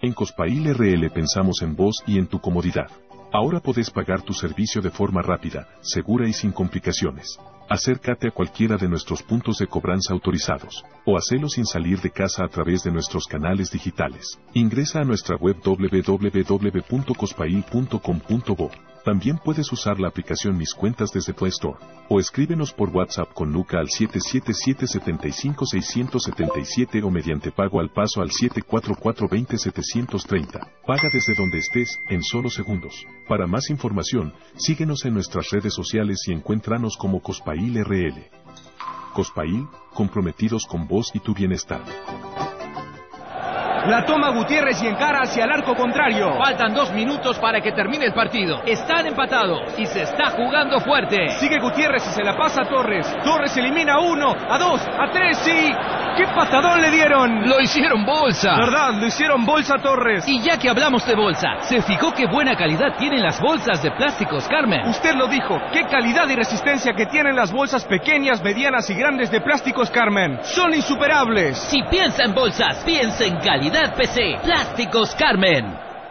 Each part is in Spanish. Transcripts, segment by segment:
En Cospail RL pensamos en vos y en tu comodidad. Ahora podés pagar tu servicio de forma rápida, segura y sin complicaciones. Acércate a cualquiera de nuestros puntos de cobranza autorizados, o hacelo sin salir de casa a través de nuestros canales digitales. Ingresa a nuestra web www.cospail.com.bo. También puedes usar la aplicación Mis Cuentas desde Play Store, o escríbenos por WhatsApp con Luca al 777-75-677 o mediante pago al paso al 744-20-730. Paga desde donde estés, en solo segundos. Para más información, síguenos en nuestras redes sociales y encuéntranos como Cospail RL. Cospail, comprometidos con vos y tu bienestar. La toma Gutiérrez y encara hacia el arco contrario. Faltan 2 minutos para que termine el partido. Están empatados y se está jugando fuerte. Sigue Gutiérrez y se la pasa a Torres. Torres elimina a 1, a 2, a 3 y... ¡qué patadón le dieron! Lo hicieron bolsa. ¿Verdad? Lo hicieron bolsa a Torres. Y ya que hablamos de bolsa, ¿se fijó qué buena calidad tienen las bolsas de Plásticos Carmen? Usted lo dijo. ¡Qué calidad y resistencia que tienen las bolsas pequeñas, medianas y grandes de Plásticos Carmen! ¡Son insuperables! Si piensa en bolsas, piensa en calidad PC. Plásticos Carmen.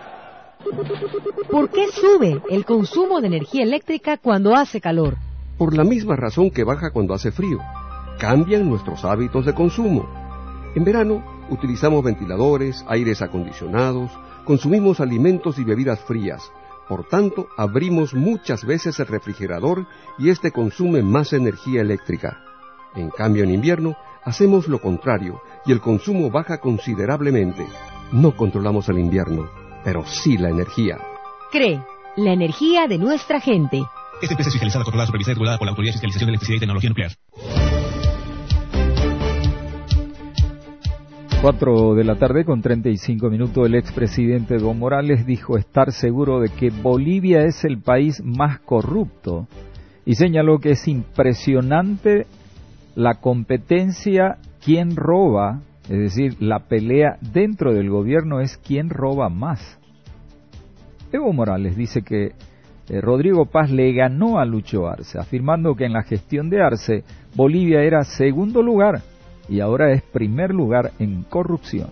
¿Por qué sube el consumo de energía eléctrica cuando hace calor? Por la misma razón que baja cuando hace frío. Cambian nuestros hábitos de consumo. En verano utilizamos ventiladores, aires acondicionados, consumimos alimentos y bebidas frías. Por tanto, abrimos muchas veces el refrigerador y este consume más energía eléctrica. En cambio, en invierno hacemos lo contrario y el consumo baja considerablemente. No controlamos el invierno, pero sí la energía. CRE, la energía de nuestra gente. Esta empresa es fiscalizada, controlada, supervisada y regulada por la Autoridad de Fiscalización de Electricidad y Tecnología Nuclear. 4 de la tarde con 35 minutos, el expresidente Evo Morales dijo estar seguro de que Bolivia es el país más corrupto y señaló que es impresionante la competencia, quién roba, es decir, la pelea dentro del gobierno es quién roba más. Evo Morales dice que Rodrigo Paz le ganó a Lucho Arce, afirmando que en la gestión de Arce Bolivia era segundo lugar y ahora es primer lugar en corrupción.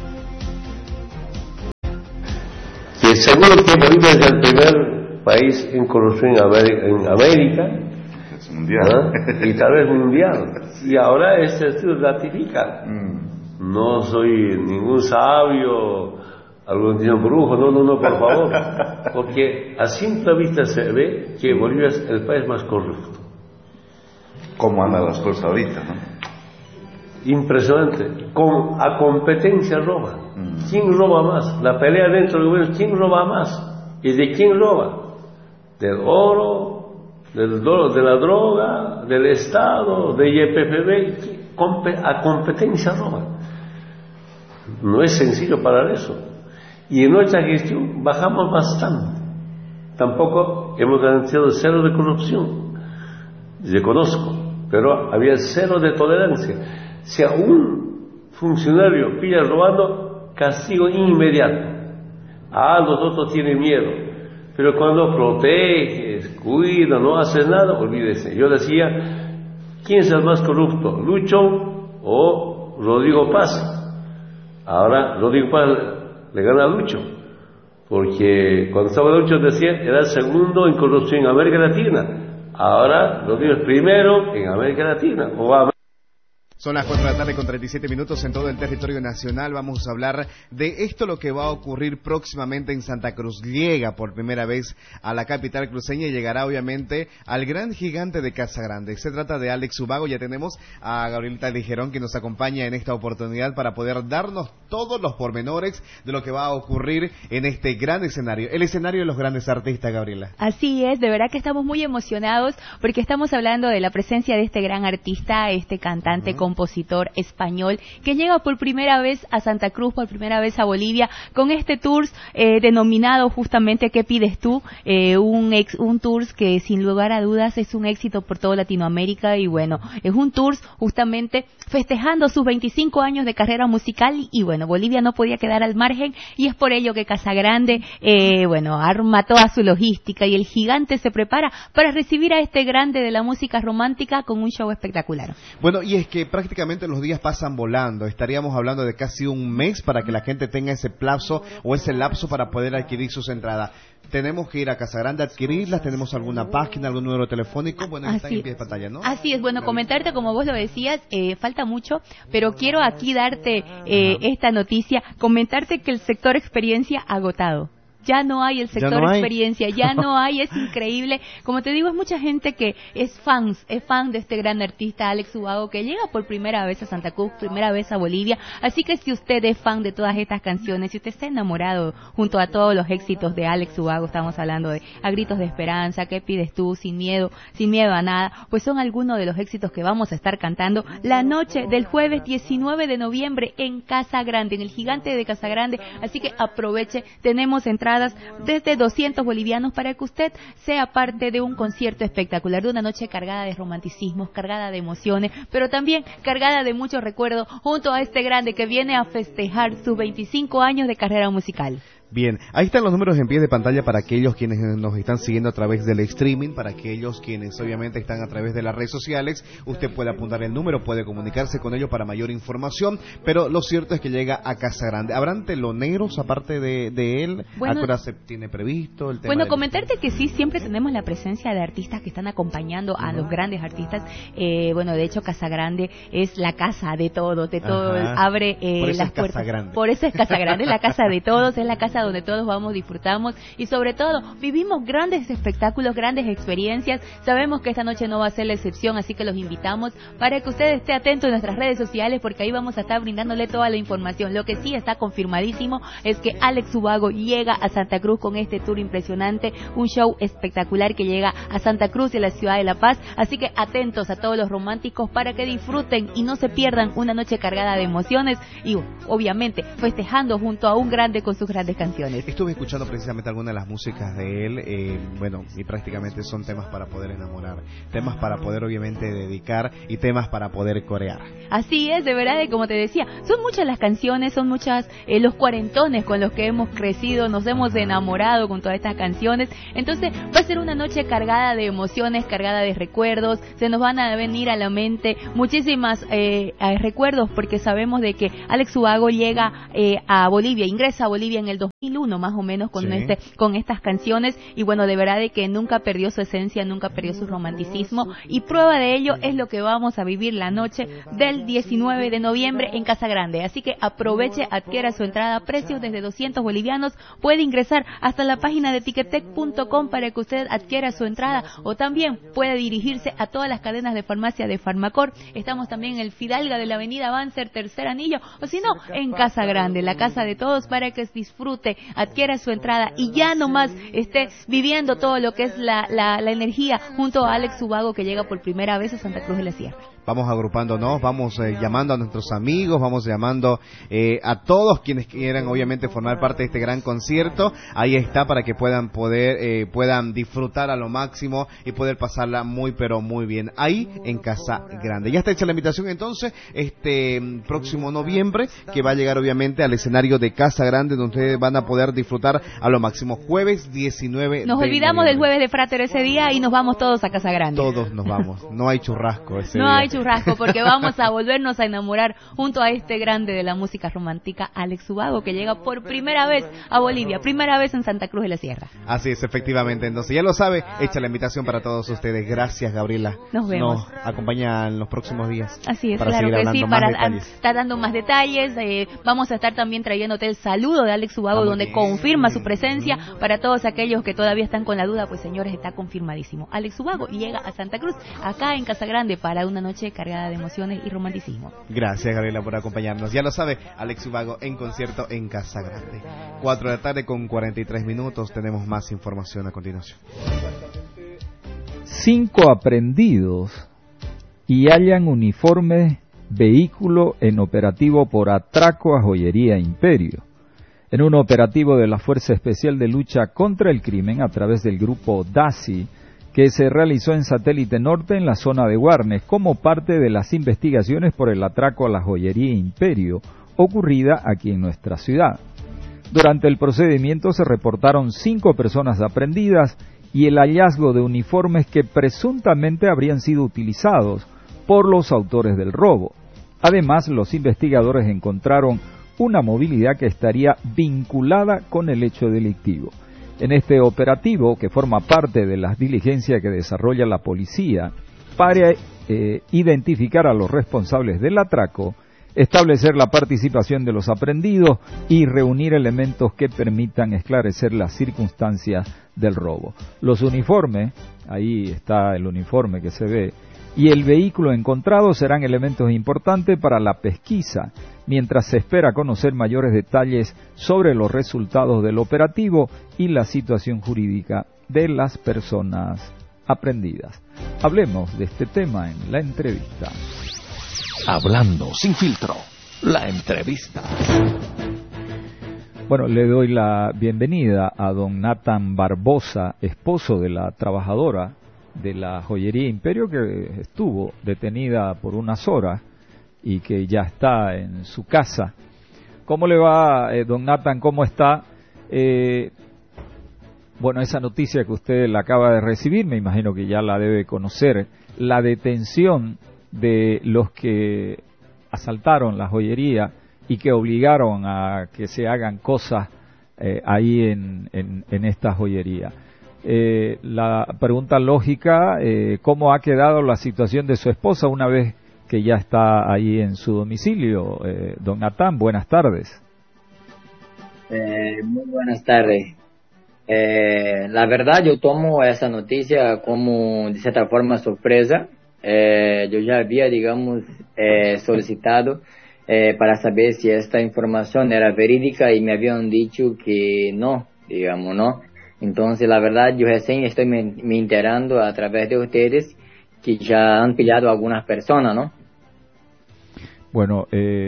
Que seguro que Bolivia es el primer país en corrupción en América, mundial. Y tal vez mundial. Y ahora este estudio ratifica. No soy ningún sabio, algún brujo, no, por favor. Porque a simple vista se ve que Bolivia es el país más corrupto. ¿Cómo andan las cosas ahorita, no? Impresionante. A competencia roba. ¿Quién roba más? La pelea dentro del gobierno, ¿quién roba más? ¿Y de quién roba? Del oro, de la droga, del Estado, de YPFB. A competencia roba. No es sencillo parar eso. Y en nuestra gestión bajamos bastante. Tampoco hemos garantizado 0 de corrupción. Reconozco, pero había 0 de tolerancia. Si a un funcionario pilla robando, castigo inmediato. Los otros tienen miedo. Pero cuando proteges, cuidas, no haces nada, olvídese. Yo decía, ¿quién es el más corrupto? ¿Lucho o Rodrigo Paz? Ahora Rodrigo Paz le gana a Lucho, porque cuando estaba Lucho decía era el segundo en corrupción en América Latina. Ahora Rodrigo es primero en América Latina. Son las 4 de la tarde con 37 minutos en todo el territorio nacional. Vamos a hablar de esto, lo que va a ocurrir próximamente en Santa Cruz. Llega por primera vez a la capital cruceña y llegará obviamente al gran gigante de Casa Grande. Se trata de Alex Ubago. Ya tenemos a Gabrielita Ligerón que nos acompaña en esta oportunidad para poder darnos todos los pormenores de lo que va a ocurrir en este gran escenario. El escenario de los grandes artistas, Gabriela. Así es, de verdad que estamos muy emocionados porque estamos hablando de la presencia de este gran artista, este cantante, compositor español que llega por primera vez a Santa Cruz, por primera vez a Bolivia, con este tour denominado justamente ¿Qué pides tú? Un tour que sin lugar a dudas es un éxito por toda Latinoamérica y bueno, es un tour justamente festejando sus 25 años de carrera musical y bueno, Bolivia no podía quedar al margen y es por ello que Casagrande arma toda su logística y el gigante se prepara para recibir a este grande de la música romántica con un show espectacular. Bueno, y es que prácticamente prácticamente los días pasan volando. Estaríamos hablando de casi un mes para que la gente tenga ese plazo o ese lapso para poder adquirir sus entradas. Tenemos que ir a Casagrande a adquirirlas. ¿Tenemos alguna página, algún número telefónico? Bueno, están en pie de pantalla, ¿no? Así es. Bueno, comentarte, como vos lo decías, falta mucho, pero quiero aquí darte esta noticia, comentarte que el sector experiencia agotado. Ya no hay el sector experiencia, ya no hay, es increíble. Como te digo, es mucha gente que es fan de este gran artista Alex Ubago, que llega por primera vez a Santa Cruz, primera vez a Bolivia. Así que si usted es fan de todas estas canciones, si usted está enamorado junto a todos los éxitos de Alex Ubago, estamos hablando de A Gritos de Esperanza, ¿Qué pides tú?, Sin miedo a nada, pues son algunos de los éxitos que vamos a estar cantando la noche del jueves 19 de noviembre en Casagrande, en el Gigante de Casagrande. Así que aproveche, tenemos entradas desde 200 bolivianos para que usted sea parte de un concierto espectacular, de una noche cargada de romanticismos, cargada de emociones, pero también cargada de muchos recuerdos junto a este grande que viene a festejar sus 25 años de carrera musical. Bien, ahí están los números en pie de pantalla para aquellos quienes nos están siguiendo a través del streaming, para aquellos quienes obviamente están a través de las redes sociales. Usted puede apuntar el número, puede comunicarse con ellos para mayor información, pero lo cierto es que llega a Casagrande. ¿Habrán teloneros aparte de él? Bueno, ¿a qué hora se tiene previsto el tema? Bueno, comentarte que sí, siempre tenemos la presencia de artistas que están acompañando a los grandes artistas. Bueno, de hecho, Casagrande es la casa de todos, abre las puertas. Por eso es Casagrande, es la casa de todos, es la casa donde todos vamos, disfrutamos y sobre todo vivimos grandes espectáculos, grandes experiencias. Sabemos que esta noche no va a ser la excepción, así que los invitamos para que usted esté atento en nuestras redes sociales, porque ahí vamos a estar brindándole toda la información. Lo que sí está confirmadísimo es que Alex Ubago llega a Santa Cruz con este tour impresionante, un show espectacular que llega a Santa Cruz y a la ciudad de La Paz, así que atentos a todos los románticos para que disfruten y no se pierdan una noche cargada de emociones y obviamente festejando junto a un grande con sus grandes canciones. Estuve escuchando precisamente algunas de las músicas de él, bueno, y prácticamente son temas para poder enamorar, temas para poder obviamente dedicar y temas para poder corear. Así es, de verdad, y como te decía, son muchas las canciones, son muchas los cuarentones con los que hemos crecido, nos hemos enamorado con todas estas canciones. Entonces va a ser una noche cargada de emociones, cargada de recuerdos, se nos van a venir a la mente muchísimas recuerdos, porque sabemos de que Alex Ubago llega a Bolivia, ingresa a Bolivia en el 2001 más o menos con estas canciones, y bueno, de verdad de que nunca perdió su esencia, nunca perdió su romanticismo, y prueba de ello es lo que vamos a vivir la noche del 19 de noviembre en Casagrande. Así que aproveche, adquiera su entrada, precios desde 200 bolivianos, puede ingresar hasta la página de Ticketek.com para que usted adquiera su entrada, o también puede dirigirse a todas las cadenas de farmacia de Farmacor. Estamos también en el Fidalga de la avenida Banzer, tercer anillo, o si no, en Casagrande, la casa de todos, para que disfrute, adquiera su entrada y ya nomás esté viviendo todo lo que es la energía junto a Alex Ubago, que llega por primera vez a Santa Cruz de la Sierra. Vamos agrupándonos, vamos llamando a nuestros amigos, vamos llamando a todos quienes quieran obviamente formar parte de este gran concierto. Ahí está, para que puedan disfrutar a lo máximo y poder pasarla muy pero muy bien ahí en Casagrande. Ya está hecha la invitación entonces, este próximo noviembre, que va a llegar obviamente al escenario de Casagrande, donde ustedes van a poder disfrutar a lo máximo. Jueves 19 Nos olvidamos del jueves de Frater ese día y nos vamos todos a Casagrande. Todos nos vamos, no hay churrasco ese día. Hay churrasco, porque vamos a volvernos a enamorar junto a este grande de la música romántica, Alex Ubago, que llega por primera vez a Bolivia, primera vez en Santa Cruz de la Sierra. Así es, efectivamente. Entonces ya lo sabe, hecha la invitación para todos ustedes. Gracias, Gabriela. Nos vemos. Nos acompaña en los próximos días. Así es, para claro que sí, para estar dando más detalles. Vamos a estar también trayéndote el saludo de Alex Ubago, donde confirma su presencia. Para todos aquellos que todavía están con la duda, pues señores, está confirmadísimo. Alex Ubago llega a Santa Cruz, acá en Casagrande, para una noche cargada de emociones y romanticismo. Gracias, Gabriela, por acompañarnos. Ya lo sabe, Alex Ubago en concierto en Casagrande. 4 de la tarde con 43 minutos. Tenemos más información a continuación. 5 aprendidos y hallan uniforme vehículo en operativo por atraco a joyería Imperio. En un operativo de la Fuerza Especial de Lucha contra el Crimen a través del grupo DASI, que se realizó en Satélite Norte en la zona de Guarnes como parte de las investigaciones por el atraco a la joyería Imperio ocurrida aquí en nuestra ciudad. Durante el procedimiento se reportaron 5 personas aprehendidas y el hallazgo de uniformes que presuntamente habrían sido utilizados por los autores del robo. Además, los investigadores encontraron una movilidad que estaría vinculada con el hecho delictivo. En este operativo, que forma parte de las diligencias que desarrolla la policía para identificar a los responsables del atraco, establecer la participación de los aprendidos y reunir elementos que permitan esclarecer las circunstancias del robo. Los uniformes, ahí está el uniforme que se ve, y el vehículo encontrado serán elementos importantes para la pesquisa, mientras se espera conocer mayores detalles sobre los resultados del operativo y la situación jurídica de las personas aprendidas. Hablemos de este tema en la entrevista. Hablando sin filtro, la entrevista. Bueno, le doy la bienvenida a don Nathan Barbosa, esposo de la trabajadora de la joyería Imperio, que estuvo detenida por unas horas y que ya está en su casa. ¿Cómo le va, don Nathan? ¿Cómo está? Bueno, esa noticia que usted la acaba de recibir, me imagino que ya la debe conocer, la detención de los que asaltaron la joyería y que obligaron a que se hagan cosas ahí en esta joyería. La pregunta lógica, ¿cómo ha quedado la situación de su esposa una vez que ya está ahí en su domicilio? Don Natán, buenas tardes. Muy buenas tardes. La verdad, yo tomo esa noticia como, de cierta forma, sorpresa. Yo ya había, digamos, solicitado para saber si esta información era verídica y me habían dicho que no, digamos, ¿no? Entonces, la verdad, yo recién estoy me enterando a través de ustedes que ya han pillado a algunas personas, ¿no? Bueno,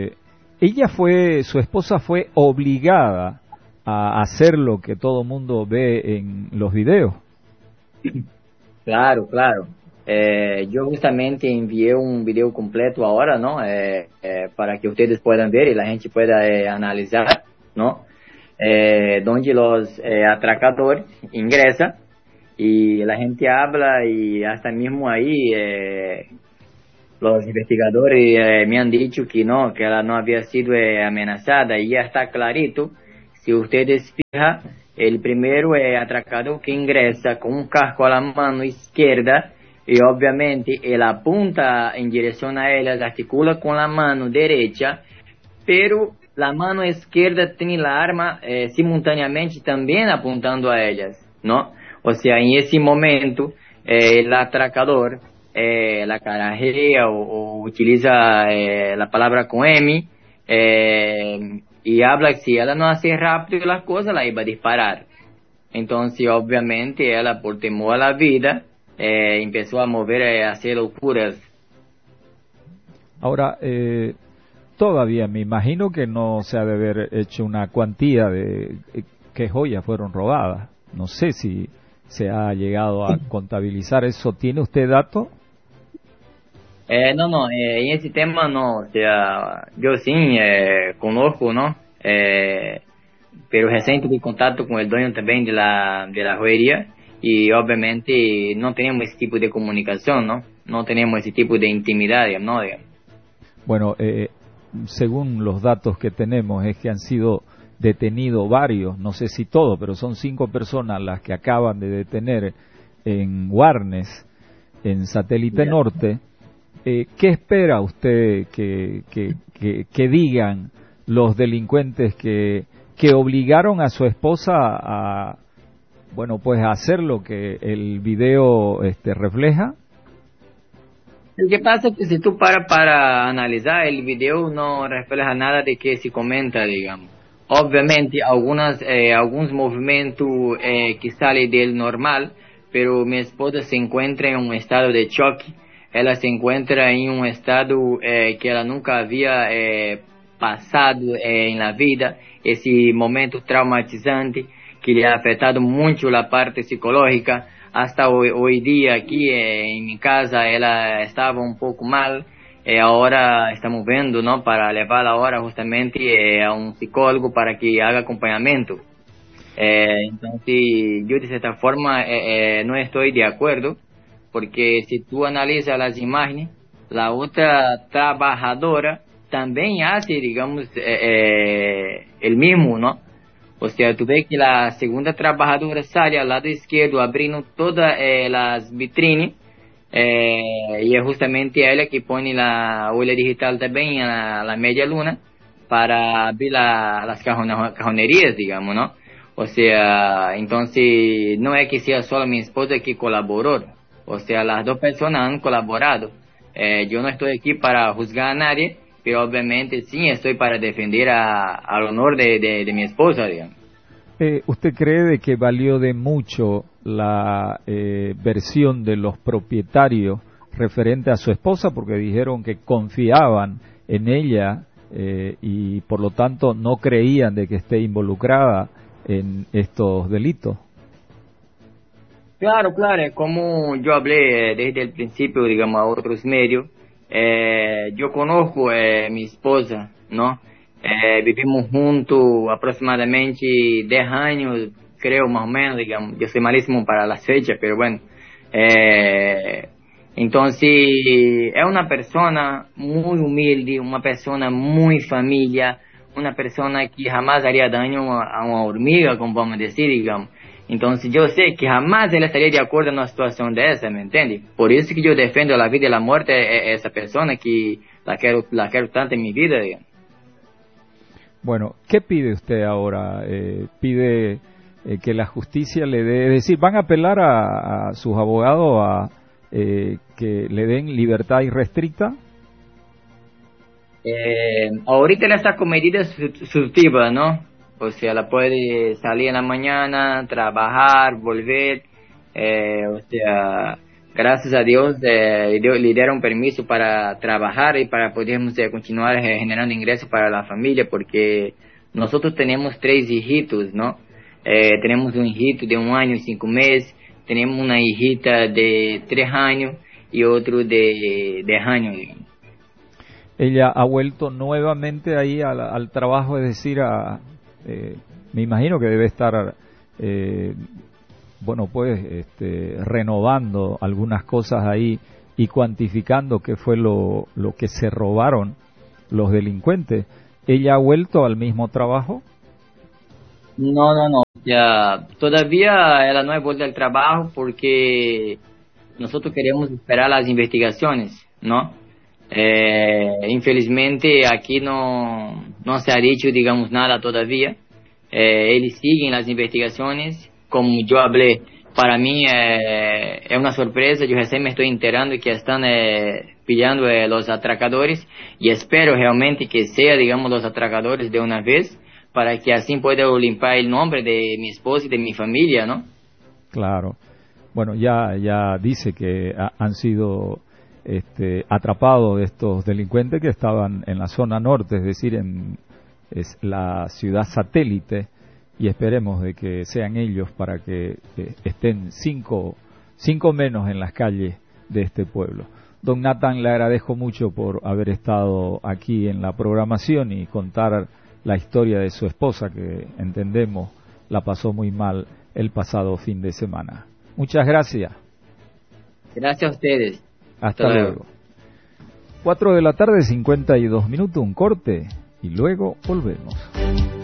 su esposa fue obligada a hacer lo que todo mundo ve en los videos. Claro, claro. Yo justamente envié un video completo ahora, ¿no? Para que ustedes puedan ver y la gente pueda analizar, ¿no? Donde los atracadores ingresan y la gente habla y hasta mismo ahí los investigadores me han dicho que no, que ella no había sido amenazada y ya está clarito. Si ustedes fijan, el primero atracador que ingresa con un casco a la mano izquierda y obviamente él apunta en dirección a ellas, articula con la mano derecha, pero la mano izquierda tiene la arma simultáneamente también apuntando a ellas, ¿no? O sea, en ese momento el atracador la carajea o utiliza la palabra con M y habla que si ella no hace rápido las cosas, la iba a disparar. Entonces, obviamente, ella por temor a la vida empezó a mover, a hacer locuras. Ahora, todavía me imagino que no se ha de haber hecho una cuantía de qué joyas fueron robadas. No sé si se ha llegado a contabilizar eso. ¿Tiene usted datos? No, en ese tema no. O sea, yo sí conozco, ¿no? Pero recién tuve contacto con el dueño también de la joyería y obviamente no tenemos ese tipo de comunicación, ¿no? No tenemos ese tipo de intimidad, ¿no? Bueno, según los datos que tenemos es que han sido detenidos varios, no sé si todos, pero son 5 personas las que acaban de detener en Warnes, en Satélite Norte. ¿Qué espera usted que digan los delincuentes que obligaron a su esposa a, bueno, pues a hacer lo que el video refleja? Lo que pasa es que si tú para analizar el video no refleja nada de que se comenta, digamos. Obviamente algunos movimientos que salen del normal, pero mi esposa se encuentra en un estado de choque. Ella se encuentra en un estado que ella nunca había pasado en la vida, ese momento traumatizante que le ha afectado mucho la parte psicológica. Hasta hoy día aquí en mi casa ella estaba un poco mal, ahora estamos viendo, ¿no? Para llevarla ahora justamente a un psicólogo para que haga acompañamiento. Entonces yo de cierta forma no estoy de acuerdo, porque si tú analizas las imágenes la otra trabajadora también hace, digamos, el mismo, ¿no? O sea, tú ves que la segunda trabajadora sale al lado izquierdo abriendo todas las vitrines, y es justamente ella que pone la huella digital también a la media luna para abrir las cajonerías, digamos, ¿no? O sea, entonces no es que sea solo mi esposa que colaboró, o sea, las dos personas han colaborado. Yo no estoy aquí para juzgar a nadie, pero obviamente sí estoy para defender al honor de mi esposa, digamos. ¿Usted cree de que valió de mucho la versión de los propietarios referente a su esposa? Porque dijeron que confiaban en ella y por lo tanto no creían de que esté involucrada en estos delitos. Claro, como yo hablé desde el principio, digamos, a otros medios, yo conozco a mi esposa, ¿no? Vivimos juntos aproximadamente 10 años, creo, más o menos, digamos. Yo soy malísimo para las fechas, pero bueno. Entonces, es una persona muy humilde, una persona muy familia, una persona que jamás haría daño a una hormiga, como vamos a decir, digamos. Entonces, yo sé que jamás él estaría de acuerdo en una situación de esa, ¿me entiende? Por eso que yo defiendo la vida y la muerte de esa persona que la quiero tanto en mi vida, digamos. Bueno, ¿qué pide usted ahora? ¿Pide que la justicia le dé, es decir, van a apelar a sus abogados a que le den libertad irrestricta? Ahorita él está con medidas sustitutivas, ¿no? O sea, la puede salir en la mañana, trabajar, volver, o sea, gracias a Dios le dieron permiso para trabajar y para poder continuar generando ingresos para la familia, porque nosotros tenemos 3 hijitos, ¿no? Tenemos un hijito de 1 año y 5 meses, tenemos una hijita de 3 años y otro de 10 años, digamos. Ella ha vuelto nuevamente ahí al trabajo, es decir, me imagino que debe estar, renovando algunas cosas ahí y cuantificando qué fue lo que se robaron los delincuentes. ¿Ella ha vuelto al mismo trabajo? No. Ya, todavía ella no ha vuelto al trabajo porque nosotros queremos esperar las investigaciones, ¿no? Infelizmente aquí no se ha dicho, digamos, nada todavía. Ellos siguen las investigaciones. Como yo hablé, para mí es una sorpresa. Yo recién me estoy enterando que están pillando los atracadores y espero realmente que sea, digamos, los atracadores de una vez, para que así pueda limpiar el nombre de mi esposa y de mi familia, ¿no? Claro. Bueno, ya dice que han sido atrapados estos delincuentes que estaban en la zona norte, es decir, es la ciudad satélite, y esperemos de que sean ellos para que estén cinco menos en las calles de este pueblo. Don Nathan, le agradezco mucho por haber estado aquí en la programación y contar la historia de su esposa, que entendemos la pasó muy mal el pasado fin de semana. Muchas gracias. Gracias a ustedes. Hasta luego. 4 de la tarde, 52 minutos, un corte y luego volvemos.